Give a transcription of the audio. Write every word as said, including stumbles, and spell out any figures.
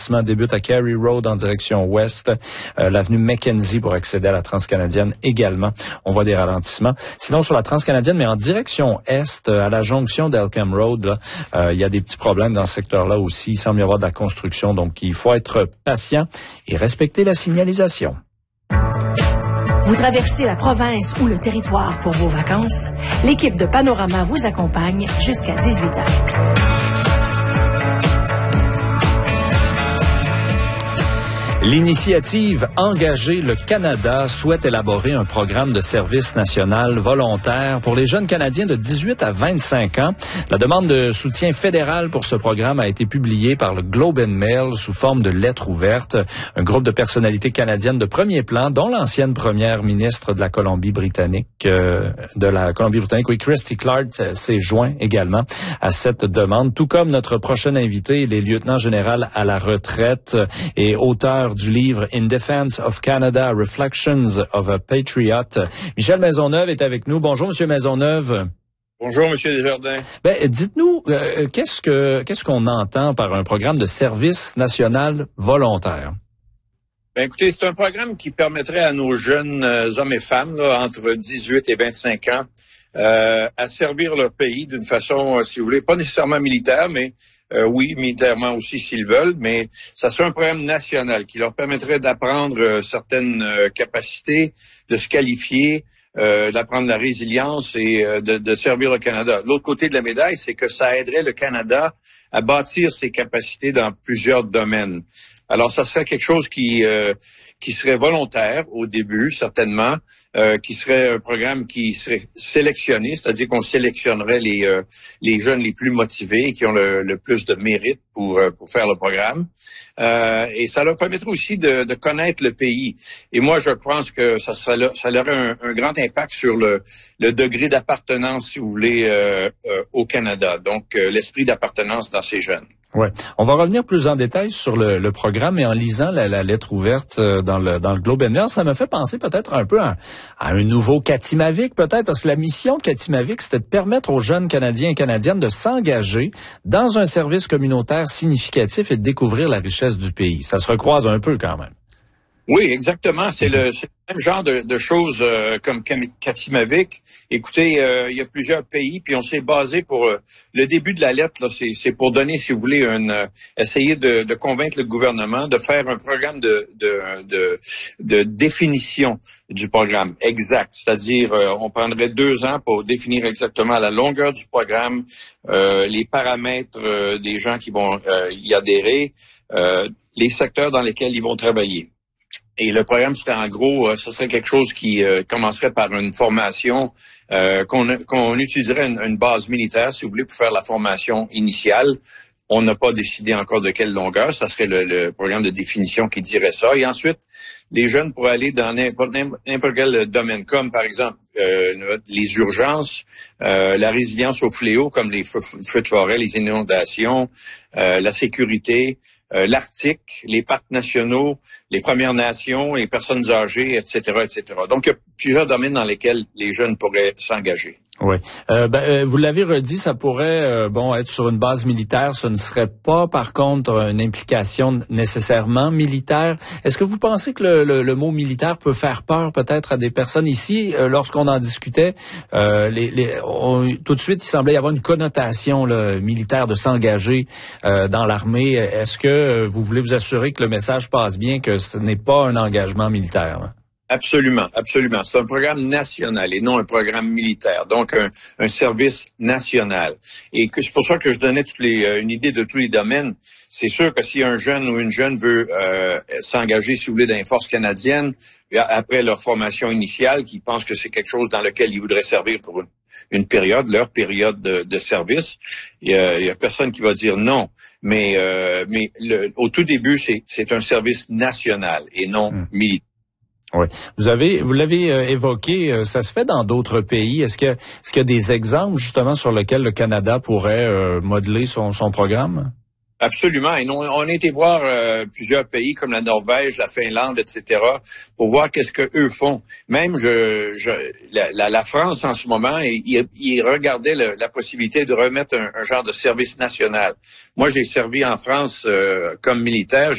ralentissement débute à Carey Road en direction ouest, euh, l'avenue Mackenzie pour accéder à la transcanadienne également. On voit des ralentissements. Sinon, sur la transcanadienne, mais en direction est, à la jonction d'Elkham Road, là, euh, il y a des petits problèmes dans ce secteur-là aussi. Il semble y avoir de la construction, donc il faut être patient et respecter la signalisation. Vous traversez la province ou le territoire pour vos vacances? L'équipe de Panorama vous accompagne jusqu'à dix-huit heures. L'initiative Engager le Canada souhaite élaborer un programme de service national volontaire pour les jeunes Canadiens de dix-huit à vingt-cinq ans. La demande de soutien fédéral pour ce programme a été publiée par le Globe and Mail sous forme de lettre ouverte. Un groupe de personnalités canadiennes de premier plan, dont l'ancienne première ministre de la Colombie-Britannique, euh, de la Colombie-Britannique, oui, Christy Clark, euh, s'est joint également à cette demande, tout comme notre prochain invité, les lieutenants général à la retraite et auteur du livre In Defense of Canada, Reflections of a Patriot. Michel Maisonneuve est avec nous. Bonjour, Monsieur Maisonneuve. Bonjour, Monsieur Desjardins. Ben, dites-nous, euh, qu'est-ce que qu'est-ce qu'on entend par un programme de service national volontaire? Ben, écoutez, c'est un programme qui permettrait à nos jeunes euh, hommes et femmes, là, entre dix-huit et vingt-cinq ans, euh, à servir leur pays d'une façon, euh, si vous voulez, pas nécessairement militaire, mais Euh, oui, militairement aussi s'ils veulent, mais ça serait un programme national qui leur permettrait d'apprendre euh, certaines euh, capacités, de se qualifier, euh, d'apprendre la résilience et euh, de, de servir le Canada. L'autre côté de la médaille, c'est que ça aiderait le Canada à bâtir ses capacités dans plusieurs domaines. Alors, ça serait quelque chose qui euh, qui serait volontaire au début, certainement, euh, qui serait un programme qui serait sélectionné, c'est-à-dire qu'on sélectionnerait les euh, les jeunes les plus motivés et qui ont le, le plus de mérite pour euh, pour faire le programme. Euh, et ça leur permettrait aussi de, de connaître le pays. Et moi, je pense que ça ça, ça aurait un, un grand impact sur le le degré d'appartenance, si vous voulez, euh, euh, au Canada. Donc, euh, l'esprit d'appartenance dans ces jeunes. Ouais, on va revenir plus en détail sur le, le programme, et en lisant la, la lettre ouverte dans le dans le Globe and Mail, ça me fait penser peut-être un peu à, à un nouveau Katimavik, peut-être, parce que la mission de Katimavik, c'était de permettre aux jeunes Canadiens et Canadiennes de s'engager dans un service communautaire significatif et de découvrir la richesse du pays. Ça se recroise un peu quand même. Oui, exactement. C'est le, c'est le même genre de, de choses euh, comme Katimavik. Écoutez, euh, il y a plusieurs pays, puis on s'est basé pour euh, le début de la lettre. Là, c'est, c'est pour donner, si vous voulez, une, euh, essayer de, de convaincre le gouvernement de faire un programme de, de, de, de définition du programme exact. C'est-à-dire, euh, on prendrait deux ans pour définir exactement la longueur du programme, euh, les paramètres euh, des gens qui vont euh, y adhérer, euh, les secteurs dans lesquels ils vont travailler. Et le programme serait en gros, euh, ce serait quelque chose qui euh, commencerait par une formation, euh, qu'on, qu'on utiliserait une, une base militaire, si vous voulez, pour faire la formation initiale. On n'a pas décidé encore de quelle longueur, ça serait le, le programme de définition qui dirait ça. Et ensuite, les jeunes pourraient aller dans n'importe, n'importe quel domaine, comme par exemple euh, les urgences, euh, la résilience aux fléaux, comme les feux, feux de forêt, les inondations, euh, la sécurité, Euh, l'Arctique, les parcs nationaux, les Premières Nations, les personnes âgées, et cetera, et cetera. Donc, il y a plusieurs domaines dans lesquels les jeunes pourraient s'engager. Oui. Euh, ben, euh, vous l'avez redit, ça pourrait euh, bon être sur une base militaire. Ce ne serait pas, par contre, une implication nécessairement militaire. Est-ce que vous pensez que le, le, le mot militaire peut faire peur peut-être à des personnes ici? Euh, lorsqu'on en discutait, euh, les, les, on, tout de suite, il semblait y avoir une connotation là, militaire de s'engager euh, dans l'armée. Est-ce que vous voulez vous assurer que le message passe bien, que ce n'est pas un engagement militaire, là? Absolument, absolument. C'est un programme national et non un programme militaire, donc un, un service national. Et que c'est pour ça que je donnais toutes les, euh, une idée de tous les domaines. C'est sûr que si un jeune ou une jeune veut euh, s'engager, si vous voulez, dans les forces canadiennes, après leur formation initiale, qui pense que c'est quelque chose dans lequel ils voudraient servir pour une, une période, leur période de, de service, il y, a, il y a personne qui va dire non. Mais, euh, mais le, au tout début, c'est, c'est un service national et non mmh. militaire. Oui. Vous avez, vous l'avez euh, évoqué, euh, ça se fait dans d'autres pays. Est-ce que, est-ce qu'il y a des exemples justement sur lesquels le Canada pourrait euh, modeler son, son programme? Absolument. Et on, on a été voir euh, plusieurs pays comme la Norvège, la Finlande, et cetera, pour voir qu'est-ce que eux font. Même je, je la, la, la France en ce moment, ils il regardaient le, la possibilité de remettre un, un genre de service national. Moi, j'ai servi en France euh, comme militaire.